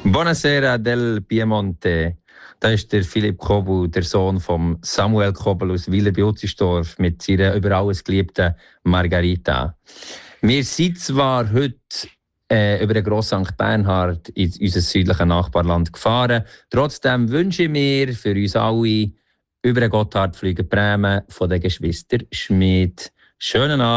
Buonasera del Piemonte. Da ist der Philipp Kobel, der Sohn von Samuel Kobel aus Willer-Biotzisdorf mit seiner über alles geliebten Margarita. Wir sind zwar heute über den Gross St. Bernhard in unser südliches Nachbarland gefahren. Trotzdem wünsche ich mir für uns alle über den Gotthard fliegen Bremen von den Geschwistern Schmid. Schönen Abend.